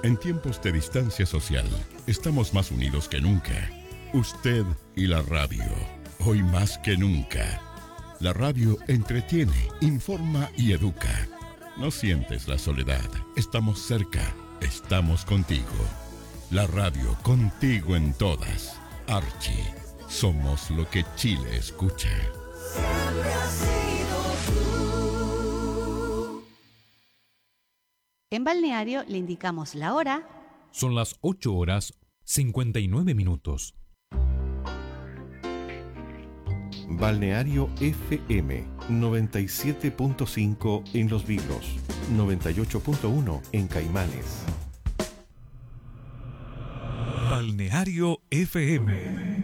En tiempos de distancia social, estamos más unidos que nunca. Usted y la radio, hoy más que nunca. La radio entretiene, informa y educa. No sientes la soledad, estamos cerca, estamos contigo. La radio contigo en todas. Archie, somos lo que Chile escucha. Siempre has sido tú. En Balneario le indicamos la hora. Son las 8:59. Balneario FM 97.5 en Los Vilos, 98.1 en Caimanes. Balneario FM.